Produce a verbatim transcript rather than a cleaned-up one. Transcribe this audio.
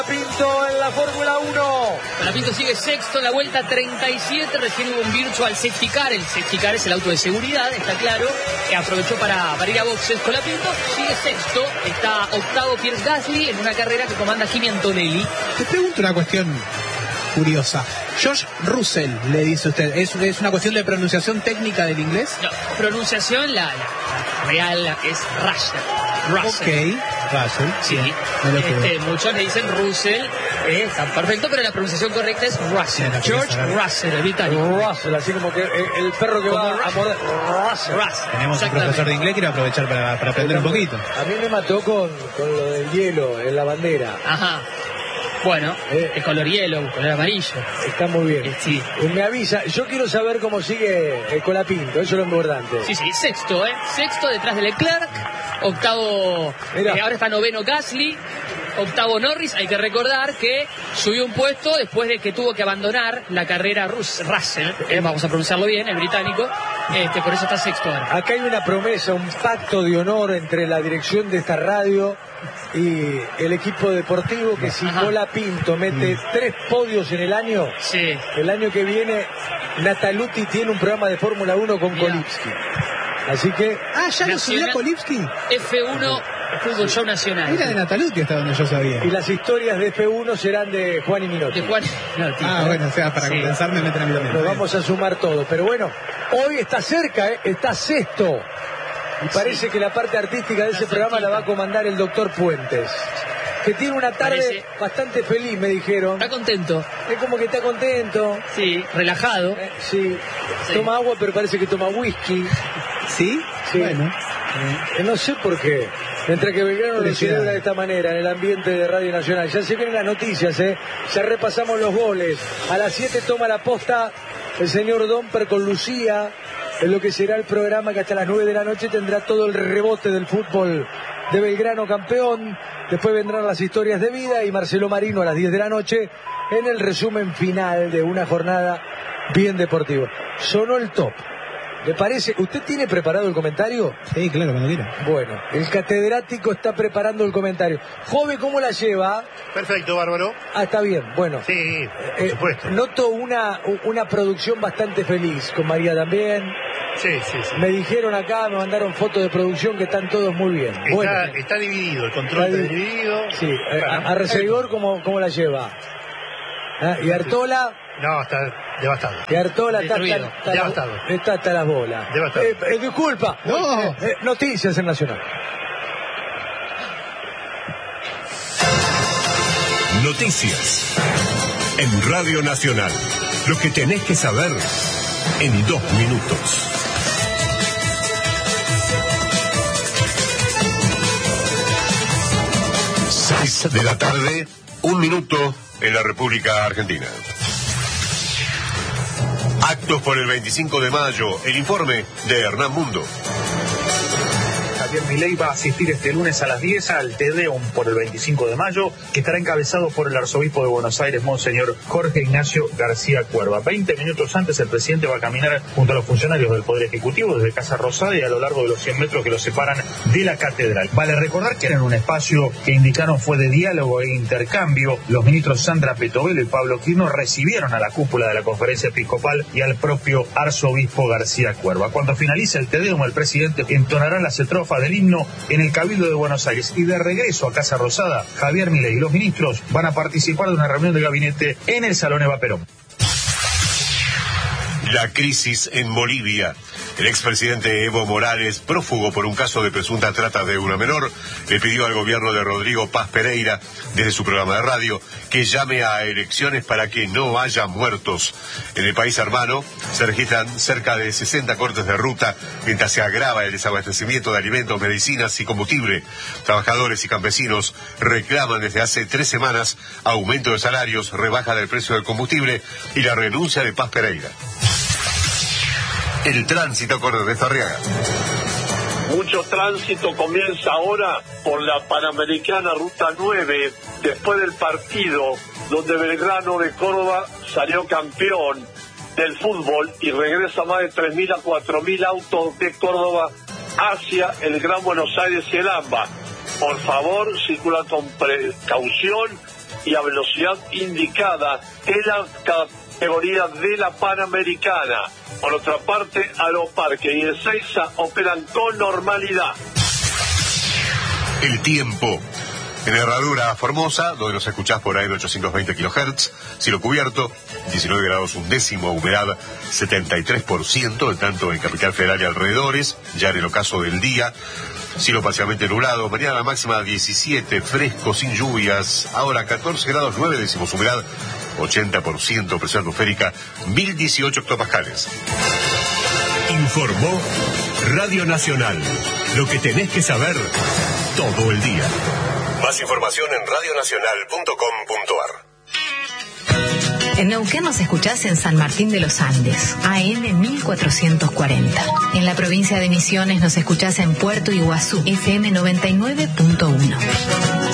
Pinto en la Fórmula uno. Colapinto sigue sexto en la vuelta treinta y siete, recién hubo un virtual safety car, el safety car es el auto de seguridad, está claro, que aprovechó para, para ir a boxes. Colapinto sigue sexto, está octavo Pierce Gasly en una carrera que comanda Kimi Antonelli. Te pregunto una cuestión curiosa. George Russell, le dice usted, ¿es, es una cuestión de pronunciación técnica del inglés? No, pronunciación la, la, la real es Russell. Russell. Ok, Russell. Sí, este, muchos le dicen Russell, eh, está perfecto, pero la pronunciación correcta es Russell. George Russell, el británico. Russell, así como que el, el perro que como va a morder. Russell. Russell. Tenemos un profesor de inglés, quiero aprovechar para, para aprender un poquito. A mí me mató con, con lo del hielo en la bandera. Ajá. Bueno, eh, es color hielo, color amarillo. Está muy bien. Eh, sí. Me avisa, yo quiero saber cómo sigue el Colapinto, eso es lo importante. Sí, sí, sexto, ¿eh? Sexto detrás de Leclerc, octavo, eh, ahora está noveno Gasly, octavo Norris. Hay que recordar que subió un puesto después de que tuvo que abandonar la carrera Rus Russell, eh, vamos a pronunciarlo bien, el británico, este, por eso está sexto ahora. Acá hay una promesa, un pacto de honor entre la dirección de esta radio y el equipo deportivo, que si Colapinto mete mm. tres podios en el año, sí. el año que viene Nataluti tiene un programa de Fórmula uno con Kolipski. Así que... Ah, ¿ya lo subió Kolipski? F uno Fútbol Show Nacional. Era de Nataluti hasta donde yo sabía. Y las historias de F uno serán de Juan y Minotti. De Juan Minotti. Ah, bueno, o sea, para sí. compensarme meten a mí también. Nos vamos a sumar todo. Pero bueno, hoy está cerca, ¿eh? Está sexto. Y parece sí. que la parte artística de ese programa la va a comandar el doctor Puentes, que tiene una tarde parece. bastante feliz, me dijeron. Está contento. Es como que está contento. Sí, relajado. Eh, sí. sí. Toma agua, pero parece que toma whisky. ¿Sí? Sí. Bueno. Eh, no sé por qué. Mientras que Belgrano lo celebra de esta manera en el ambiente de Radio Nacional. Ya se vienen las noticias, ¿eh? Ya repasamos los goles. A las siete toma la posta el señor Domper con Lucía, en lo que será el programa que hasta las nueve de la noche tendrá todo el rebote del fútbol de Belgrano campeón. Después vendrán las historias de vida y Marcelo Marino a las diez de la noche en el resumen final de una jornada bien deportiva. Sonó el top. ¿Le parece? ¿Usted tiene preparado el comentario? Sí, claro, cuando quiera. Bueno, el catedrático está preparando el comentario. Joven, ¿cómo la lleva? Perfecto, bárbaro. Ah, está bien, bueno. Sí, por supuesto. Eh, noto una, una producción bastante feliz, con María también. Sí, sí, sí. Me dijeron acá, me mandaron fotos de producción que están todos muy bien. Está, bueno, está dividido, el control está, está dividido. Sí, claro. A, a Resegor, ¿cómo, ¿cómo la lleva? ¿Ah? ¿Y Artola? No, está devastado. Y Artola está, está, está, devastado. está hasta las bolas. Devastado. Eh, eh, disculpa. No. Eh, eh, noticias en Nacional. Noticias en Radio Nacional. Lo que tenés que saber en dos minutos. Seis de la tarde, un minuto en la República Argentina. Actos por el veinticinco de mayo. El informe de Hernán Mundo. Javier Milei va a asistir este lunes a las diez al Tedeum por el veinticinco de mayo, que estará encabezado por el arzobispo de Buenos Aires, Monseñor Jorge Ignacio García Cuerva. Veinte minutos antes, el presidente va a caminar junto a los funcionarios del Poder Ejecutivo desde Casa Rosada y a lo largo de los cien metros que los separan de la catedral. Vale recordar que era en un espacio que indicaron fue de diálogo e intercambio. Los ministros Sandra Petovelo y Pablo Quirno recibieron a la cúpula de la conferencia episcopal y al propio arzobispo García Cuerva. Cuando finalice el Tedeum, el presidente entonará las estrofas del himno en el Cabildo de Buenos Aires, y de regreso a Casa Rosada, Javier Milei y los ministros van a participar de una reunión de gabinete en el Salón Eva Perón. La crisis en Bolivia. El expresidente Evo Morales, prófugo por un caso de presunta trata de una menor, le pidió al gobierno de Rodrigo Paz Pereira, desde su programa de radio, que llame a elecciones para que no haya muertos. En el país hermano se registran cerca de sesenta cortes de ruta, mientras se agrava el desabastecimiento de alimentos, medicinas y combustible. Trabajadores y campesinos reclaman desde hace tres semanas aumento de salarios, rebaja del precio del combustible y la renuncia de Paz Pereira. El tránsito con Ernesto Arriaga. Mucho tránsito comienza ahora por la Panamericana Ruta nueve, después del partido donde Belgrano de Córdoba salió campeón del fútbol y regresa más de tres mil a cuatro mil autos de Córdoba hacia el Gran Buenos Aires y el AMBA. Por favor, circula con precaución y a velocidad indicada en la categoría de la Panamericana. Por otra parte, Aeroparque y Ezeiza operan con normalidad. El tiempo. En Herradura Formosa, donde nos escuchás por A M ochocientos veinte kilohertz, cielo cubierto, diecinueve grados un décimo, humedad setenta y tres por ciento, tanto en Capital Federal y alrededores, ya en el ocaso del día, cielo parcialmente nublado, mañana la máxima diecisiete, fresco, sin lluvias, ahora catorce grados nueve décimos, humedad ochenta por ciento, presión atmosférica mil dieciocho hectopascales. Informó Radio Nacional, lo que tenés que saber todo el día. Más información en radio nacional punto com punto ar. En Neuquén nos escuchás en San Martín de los Andes, A M mil cuatrocientos cuarenta. En la provincia de Misiones nos escuchás en Puerto Iguazú, F M noventa y nueve punto uno.